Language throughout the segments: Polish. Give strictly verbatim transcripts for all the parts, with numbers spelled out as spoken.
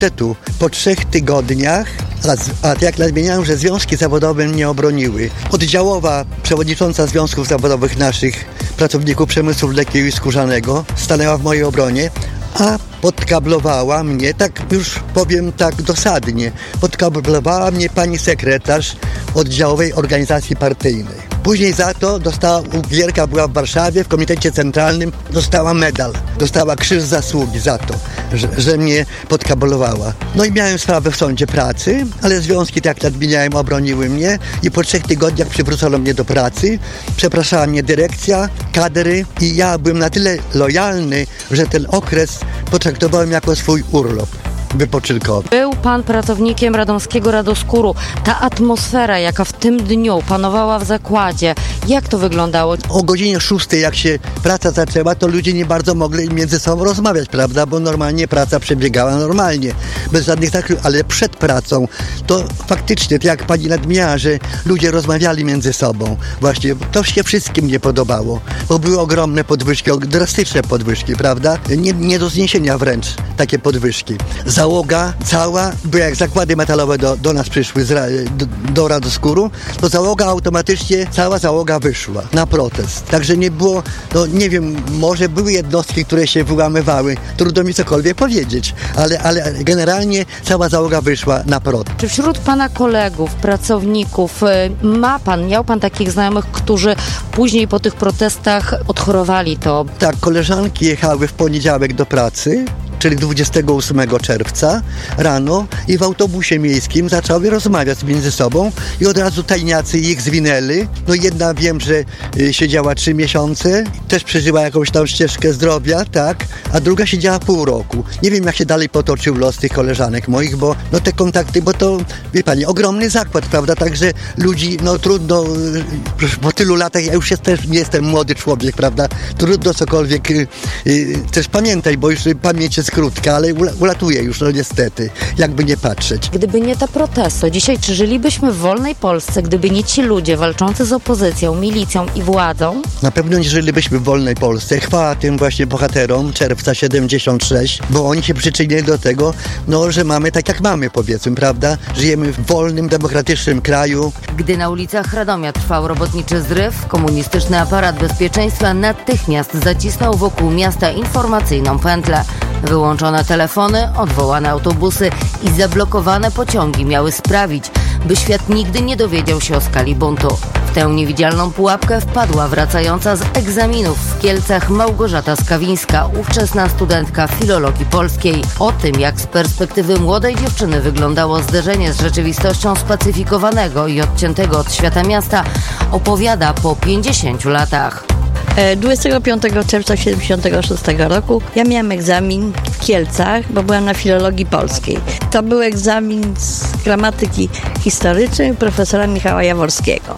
Tu po trzech tygodniach, a, a jak nadmieniałem, że związki zawodowe mnie obroniły. Oddziałowa przewodnicząca związków zawodowych naszych pracowników przemysłu lekkiego i skórzanego stanęła w mojej obronie, a podkablowała mnie, tak już powiem tak dosadnie, podkablowała mnie pani sekretarz oddziałowej organizacji partyjnej. Później za to dostała, Gierka była w Warszawie, w Komitecie Centralnym, dostała medal, dostała krzyż zasługi za to, że, że mnie podkablowała. No i miałem sprawę w sądzie pracy, ale związki, tak jak nadmieniałem, obroniły mnie i po trzech tygodniach przywrócono mnie do pracy. Przepraszała mnie dyrekcja, kadry i ja byłem na tyle lojalny, że ten okres potraktowałem jako swój urlop wypoczynkowy. Był pan pracownikiem radomskiego Radoskóru. Ta atmosfera, jaka w tym dniu panowała w zakładzie, jak to wyglądało? O godzinie szóstej, jak się praca zaczęła, to ludzie nie bardzo mogli między sobą rozmawiać, prawda? Bo normalnie praca przebiegała normalnie, bez żadnych zakrył, ale przed pracą to faktycznie, tak jak pani nadmieniała, że ludzie rozmawiali między sobą. Właśnie to się wszystkim nie podobało, bo były ogromne podwyżki, drastyczne podwyżki, prawda? Nie, nie do zniesienia wręcz takie podwyżki. Załoga cała, bo jak zakłady metalowe do, do nas przyszły z, do, do Radoskóru, to załoga automatycznie, cała załoga wyszła na protest. Także nie było, no nie wiem, może były jednostki, które się wyłamywały, trudno mi cokolwiek powiedzieć, ale, ale generalnie cała załoga wyszła na protest. Czy wśród pana kolegów, pracowników ma pan, miał pan takich znajomych, którzy później po tych protestach odchorowali to? Tak, koleżanki jechały w poniedziałek do pracy, czyli dwudziestego ósmego czerwca rano i w autobusie miejskim zaczęły rozmawiać między sobą i od razu tajniacy ich zwinęli. No jedna wiem, że y, siedziała trzy miesiące, też przeżyła jakąś tam ścieżkę zdrowia, tak, a druga siedziała pół roku. Nie wiem, jak się dalej potoczył los tych koleżanek moich, bo no te kontakty, bo to, wie pani, ogromny zakład, prawda, także ludzi, no trudno, y, po tylu latach, ja już jest, też nie jestem młody człowiek, prawda, trudno cokolwiek, y, y, też pamiętaj, bo już pamięć jest krótka, ale ulatuje już, no niestety, jakby nie patrzeć. Gdyby nie te protesty, dzisiaj czy żylibyśmy w wolnej Polsce, gdyby nie ci ludzie walczący z opozycją, milicją i władzą? Na pewno nie żylibyśmy w wolnej Polsce. Chwała tym właśnie bohaterom czerwca siedemdziesiąt sześć, bo oni się przyczynili do tego, no, że mamy tak jak mamy, powiedzmy, prawda? Żyjemy w wolnym, demokratycznym kraju. Gdy na ulicach Radomia trwał robotniczy zryw, komunistyczny aparat bezpieczeństwa natychmiast zacisnął wokół miasta informacyjną pętlę. Wyłączone telefony, odwołane autobusy i zablokowane pociągi miały sprawić, by świat nigdy nie dowiedział się o skali buntu. W tę niewidzialną pułapkę wpadła wracająca z egzaminów w Kielcach Małgorzata Skawińska, ówczesna studentka filologii polskiej. O tym, jak z perspektywy młodej dziewczyny wyglądało zderzenie z rzeczywistością spacyfikowanego i odciętego od świata miasta, opowiada po pięćdziesięciu latach. dwudziestego piątego czerwca siedemdziesiątego szóstego roku ja miałam egzamin w Kielcach, bo byłam na filologii polskiej. To był egzamin z gramatyki historycznej profesora Michała Jaworskiego.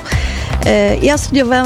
Ja studiowałam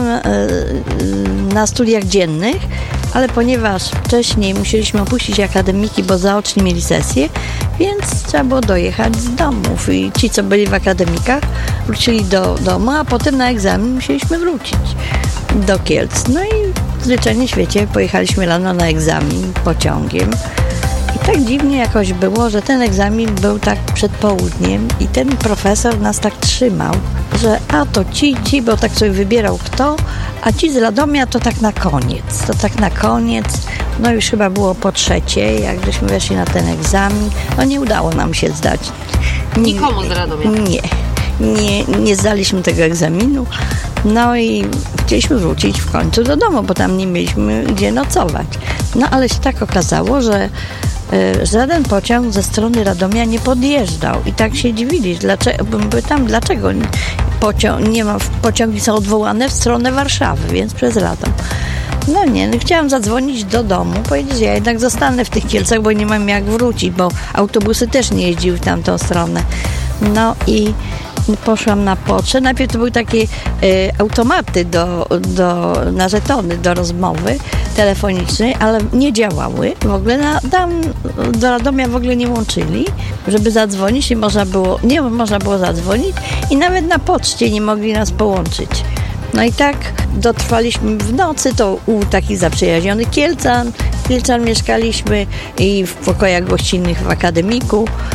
na studiach dziennych, ale ponieważ wcześniej musieliśmy opuścić akademiki, bo zaocznie mieli sesję, więc trzeba było dojechać z domów i ci, co byli w akademikach, wrócili do domu, a potem na egzamin musieliśmy wrócić do Kielc. No i w zwyczajnym świecie pojechaliśmy rano na egzamin pociągiem. I tak dziwnie jakoś było, że ten egzamin był tak przed południem i ten profesor nas tak trzymał, że a to ci, ci, bo tak sobie wybierał kto, a ci z Radomia to tak na koniec. To tak na koniec, no już chyba było po trzeciej, jak żeśmy weszli na ten egzamin. No nie udało nam się zdać. Nikomu z Radomia? Nie. Nie, nie zdaliśmy tego egzaminu, no i chcieliśmy wrócić w końcu do domu, bo tam nie mieliśmy gdzie nocować. No ale się tak okazało, że y, żaden pociąg ze strony Radomia nie podjeżdżał i tak się dziwili, dlaczego, pytam, dlaczego pociąg, nie ma, pociągi są odwołane w stronę Warszawy, więc przez Radom. No nie, no chciałam zadzwonić do domu, powiedzieć, że ja jednak zostanę w tych Kielcach, bo nie mam jak wrócić, bo autobusy też nie jeździły w tamtą stronę. No i poszłam na pocztę. Najpierw to były takie y, automaty do, do, na żetony do rozmowy telefonicznej, ale nie działały. W ogóle na, tam do Radomia w ogóle nie łączyli, żeby zadzwonić. Nie można było, nie można było zadzwonić i nawet na poczcie nie mogli nas połączyć. No i tak dotrwaliśmy w nocy, to u takich zaprzyjaźnionych Kielcan. Kielcan mieszkaliśmy i w pokojach gościnnych w akademiku.